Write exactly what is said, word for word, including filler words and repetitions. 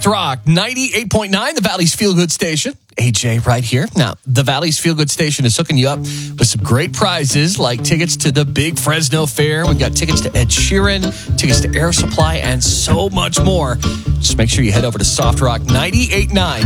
Soft Rock ninety-eight point nine, the Valley's Feel Good Station. A J right here. Now, the Valley's Feel Good Station is hooking you up with some great prizes like tickets to the big Fresno Fair. We've got tickets to Ed Sheeran, tickets to Air Supply, and so much more. Just make sure you head over to Soft Rock ninety-eight point nine.